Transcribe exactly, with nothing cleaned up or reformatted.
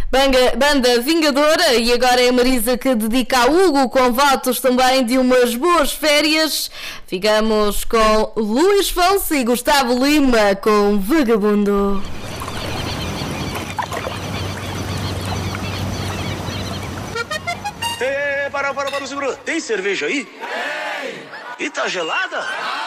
Banda, banda Vingadora, e agora é a Marisa que dedica a Hugo com votos também de umas boas férias. Ficamos com Luís Fonsi e Gustavo Lima com Vagabundo. Ei, para, para, para, segura. Tem cerveja aí? Tem. E tá gelada?